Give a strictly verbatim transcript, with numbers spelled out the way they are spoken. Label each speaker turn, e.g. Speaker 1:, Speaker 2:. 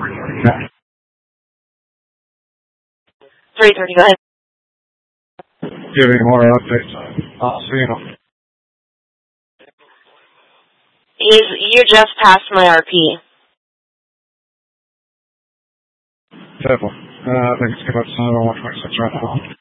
Speaker 1: Yeah.
Speaker 2: three thirty, go ahead.
Speaker 1: Give me more updates. I'll see you.
Speaker 2: He's, you're just past my R P.
Speaker 1: Definitely. Uh, I think it's about seven one twenty-six right now.